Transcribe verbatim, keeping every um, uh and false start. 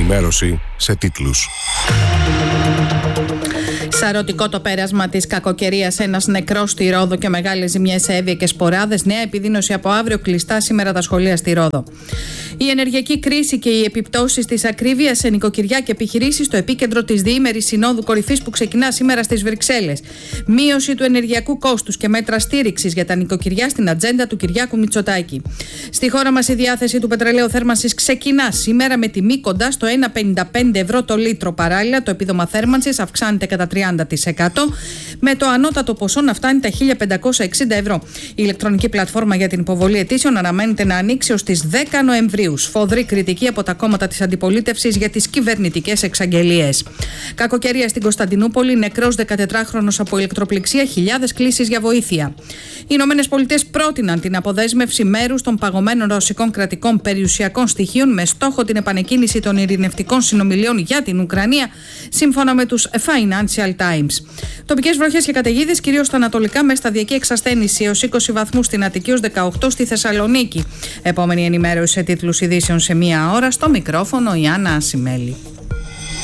ενημέρωση σε τίτλους. Σαρωτικό το πέρασμα της κακοκαιρίας. Ένας νεκρός στη Ρόδο και μεγάλες ζημιές σε Εύβοια και Σποράδες. Νέα επιδείνωση από αύριο, κλειστά σήμερα τα σχολεία στη Ρόδο. Η ενεργειακή κρίση και οι επιπτώσεις της ακρίβειας σε νοικοκυριά και επιχειρήσεις στο επίκεντρο της διήμερης Συνόδου Κορυφής που ξεκινά σήμερα στις Βρυξέλλες. Μείωση του ενεργειακού κόστους και μέτρα στήριξης για τα νοικοκυριά στην ατζέντα του Κυριάκου Μητσοτάκη. Στη χώρα μας η διάθεση του πετρελαίου θέρμανσης ξεκινά σήμερα με τιμή κοντά στο ένα κόμμα πενήντα πέντε ευρώ το λίτρο. Παράλληλα, το επίδομα θέρμανσης αυξάνεται κατά τριάντα τοις εκατό, με το ανώτατο ποσό να φτάνει τα χίλια πεντακόσια εξήντα ευρώ. Η ηλεκτρονική πλατφόρμα για την υποβολή αιτήσεων αναμένεται να ανοίξει ως τις δέκα Νοεμβρίου. Σφοδρή κριτική από τα κόμματα της αντιπολίτευσης για τις κυβερνητικές εξαγγελίες. Κακοκαιρία στην Κωνσταντινούπολη, νεκρός δεκατετράχρονος από ηλεκτροπληξία, χιλιάδες κλήσεις για βοήθεια. Οι Ηνωμένες Πολιτείες πρότειναν την αποδέσμευση μέρους των παγωμένων ρωσικών κρατικών περιουσιακών στοιχείων με στόχο την επανεκκίνηση των ειρηνευτικών συνομιλιών για την Ουκρανία, σύμφωνα με τους Financial Times. Τοπικές βροχές και καταιγίδες, κυρίως στα ανατολικά, με σταδιακή εξασθένηση έως είκοσι βαθμούς στην Αττική, έως δεκαοκτώ στη Θεσσαλονίκη. Επόμενη ενημέρωση σε τίτλους ειδήσεων σε μία ώρα. Στο μικρόφωνο η Άννα Ασημέλη.